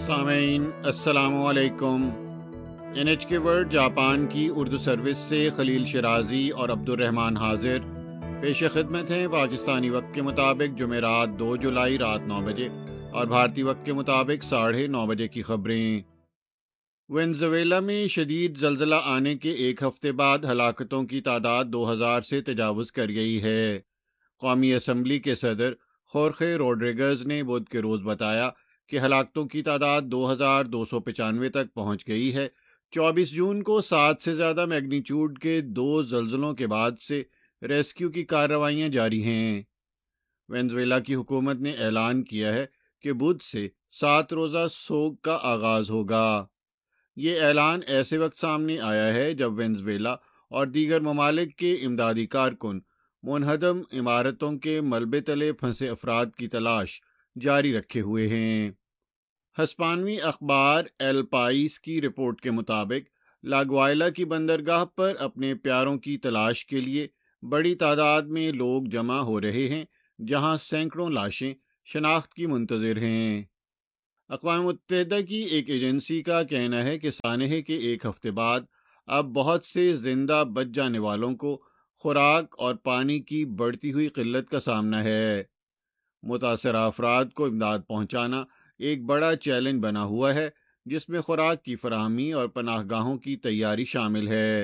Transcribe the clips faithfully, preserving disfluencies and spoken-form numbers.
سامعین السلام علیکم۔ این ایچ کے ورلڈ جاپان کی اردو سروس سے خلیل شرازی اور عبد الرحمن حاضر پیش خدمت ہیں۔ پاکستانی وقت کے مطابق جمعرات دو جولائی رات نو بجے اور بھارتی وقت کے مطابق ساڑھے نو بجے کی خبریں۔ وینزویلا میں شدید زلزلہ آنے کے ایک ہفتے بعد ہلاکتوں کی تعداد دو ہزار سے تجاوز کر گئی ہے۔ قومی اسمبلی کے صدر خورخے روڈریگز نے بدھ کے روز بتایا کہ ہلاکتوں کی تعداد دو ہزار دو سو پچانوے تک پہنچ گئی ہے۔ چوبیس جون کو سات سے زیادہ میگنیچیوڈ کے دو زلزلوں کے بعد سے ریسکیو کی کارروائیاں جاری ہیں۔ وینزویلا کی حکومت نے اعلان کیا ہے کہ بدھ سے سات روزہ سوگ کا آغاز ہوگا۔ یہ اعلان ایسے وقت سامنے آیا ہے جب وینزویلا اور دیگر ممالک کے امدادی کارکن منہدم عمارتوں کے ملبے تلے پھنسے افراد کی تلاش جاری رکھے ہوئے ہیں۔ ہسپانوی اخبار ایل پائیس کی رپورٹ کے مطابق لاگوائلا کی بندرگاہ پر اپنے پیاروں کی تلاش کے لیے بڑی تعداد میں لوگ جمع ہو رہے ہیں، جہاں سینکڑوں لاشیں شناخت کی منتظر ہیں۔ اقوام متحدہ کی ایک ایجنسی کا کہنا ہے کہ سانحے کے ایک ہفتے بعد اب بہت سے زندہ بچ جانے والوں کو خوراک اور پانی کی بڑھتی ہوئی قلت کا سامنا ہے۔ متاثرہ افراد کو امداد پہنچانا ایک بڑا چیلنج بنا ہوا ہے، جس میں خوراک کی فراہمی اور پناہ گاہوں کی تیاری شامل ہے۔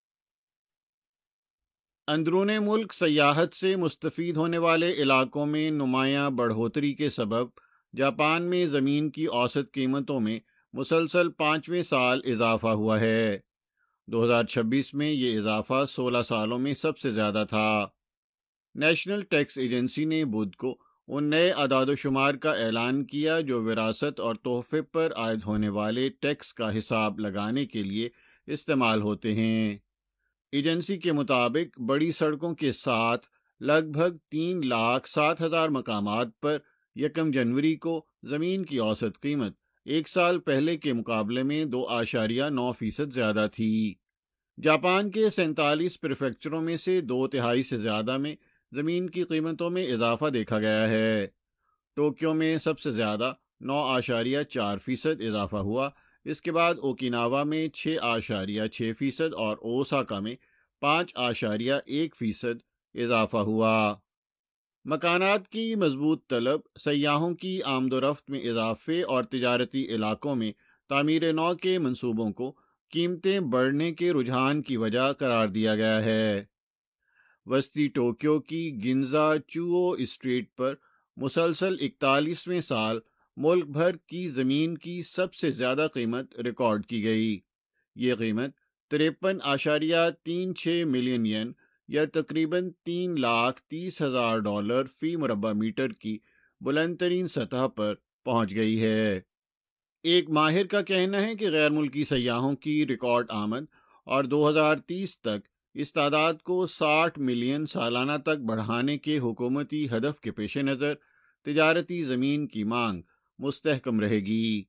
اندرون ملک سیاحت سے مستفید ہونے والے علاقوں میں نمایاں بڑھوتری کے سبب جاپان میں زمین کی اوسط قیمتوں میں مسلسل پانچویں سال اضافہ ہوا ہے۔ دو ہزار چھبیس میں یہ اضافہ سولہ سالوں میں سب سے زیادہ تھا۔ نیشنل ٹیکس ایجنسی نے بدھ کو ان نئے اعداد و شمار کا اعلان کیا جو وراثت اور تحفے پر عائد ہونے والے ٹیکس کا حساب لگانے کے لیے استعمال ہوتے ہیں۔ ایجنسی کے مطابق بڑی سڑکوں کے ساتھ لگ بھگ تین لاکھ سات ہزار مقامات پر یکم جنوری کو زمین کی اوسط قیمت ایک سال پہلے کے مقابلے میں دو اشاریہ نو فیصد زیادہ تھی۔ جاپان کے سینتالیس پریفیکچروں میں سے دو تہائی سے زیادہ میں زمین کی قیمتوں میں اضافہ دیکھا گیا ہے۔ ٹوکیو میں سب سے زیادہ نو اشاریہ چار فیصد اضافہ ہوا، اس کے بعد اوکیناوا میں چھ اشاریہ چھ فیصد اور اوساکا میں پانچ اشاریہ ایک فیصد اضافہ ہوا۔ مکانات کی مضبوط طلب، سیاحوں کی آمد و رفت میں اضافے اور تجارتی علاقوں میں تعمیر نو کے منصوبوں کو قیمتیں بڑھنے کے رجحان کی وجہ قرار دیا گیا ہے۔ وسطی ٹوکیو کی گنزا چوؤ اسٹریٹ پر مسلسل اکتالیسویں سال ملک بھر کی زمین کی سب سے زیادہ قیمت ریکارڈ کی گئی۔ یہ قیمت تریپن اشاریہ تین چھ ملین ین یا تقریباً تین لاکھ تیس ہزار ڈالر فی مربع میٹر کی بلند ترین سطح پر پہنچ گئی ہے۔ ایک ماہر کا کہنا ہے کہ غیر ملکی سیاحوں کی ریکارڈ آمد اور دو ہزار تیس تک اس تعداد کو ساٹھ ملین سالانہ تک بڑھانے کے حکومتی ہدف کے پیش نظر تجارتی زمین کی مانگ مستحکم رہے گی۔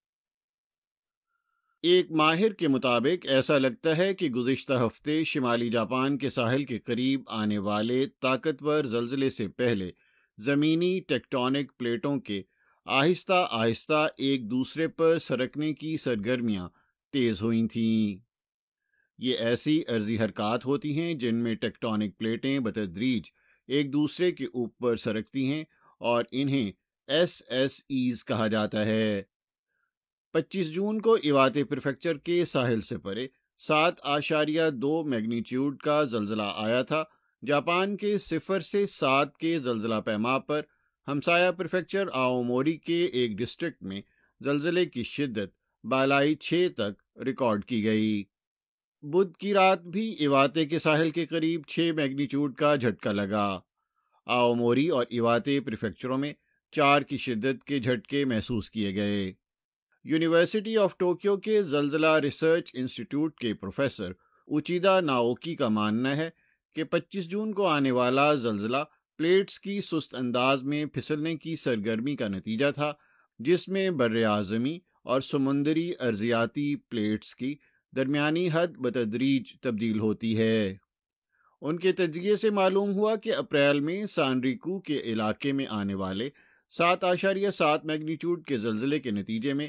ایک ماہر کے مطابق ایسا لگتا ہے کہ گزشتہ ہفتے شمالی جاپان کے ساحل کے قریب آنے والے طاقتور زلزلے سے پہلے زمینی ٹیکٹونک پلیٹوں کے آہستہ آہستہ ایک دوسرے پر سرکنے کی سرگرمیاں تیز ہوئی تھیں۔ یہ ایسی عرضی حرکات ہوتی ہیں جن میں ٹیکٹونک پلیٹیں بتدریج ایک دوسرے کے اوپر سرکتی ہیں اور انہیں ایس ایس ایز کہا جاتا ہے۔ پچیس جون کو ایواتے پریفیکچر کے ساحل سے پرے سات اشاریہ دو میگنیچیوڈ کا زلزلہ آیا تھا۔ جاپان کے صفر سے سات کے زلزلہ پیما پر ہمسایہ پریفیکچر آؤموری کے ایک ڈسٹرکٹ میں زلزلے کی شدت بالائی چھ تک ریکارڈ کی گئی۔ بدھ کی رات بھی ایواتے کے ساحل کے قریب چھ میگنیچیوڈ کا جھٹکا لگا۔ آؤموری اور ایواتے پریفیکچروں میں چار کی شدت کے جھٹکے محسوس کیے گئے۔ یونیورسٹی آف ٹوکیو کے زلزلہ ریسرچ انسٹی ٹیوٹ کے پروفیسر اوچیدا ناوکی کا ماننا ہے کہ پچیس جون کو آنے والا زلزلہ پلیٹس کی سست انداز میں پھسلنے کی سرگرمی کا نتیجہ تھا، جس میں براعظمی اور سمندری ارضیاتی پلیٹس کی درمیانی حد بتدریج تبدیل ہوتی ہے۔ ان کے تجزیے سے معلوم ہوا کہ اپریل میں سانریکو کے علاقے میں آنے والے سات اشاریہ سات میگنیچیوڈ کے زلزلے کے نتیجے میں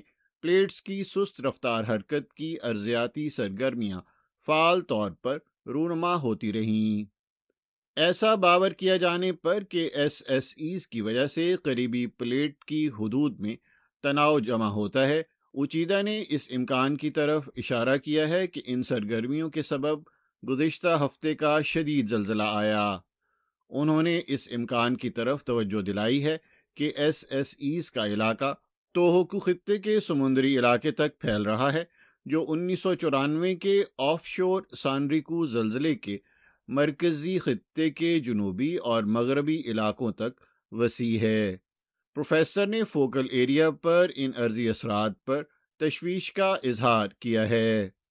پلیٹس کی سست رفتار حرکت کی ارضیاتی سرگرمیاں فعال طور پر رونما ہوتی رہیں۔ ایسا باور کیا جانے پر کہ ایس ایس ایز کی وجہ سے قریبی پلیٹ کی حدود میں تناؤ جمع ہوتا ہے، اوچیدا نے اس امکان کی طرف اشارہ کیا ہے کہ ان سرگرمیوں کے سبب گزشتہ ہفتے کا شدید زلزلہ آیا۔ انہوں نے اس امکان کی طرف توجہ دلائی ہے کہ ایس ایس ایز کا علاقہ توہوکو خطے کے سمندری علاقے تک پھیل رہا ہے، جو انیس سو چورانوے کے آف شور سانریکو زلزلے کے مرکزی خطے کے جنوبی اور مغربی علاقوں تک وسیع ہے۔ پروفیسر نے فوکل ایریا پر ان عرضی اثرات پر تشویش کا اظہار کیا ہے۔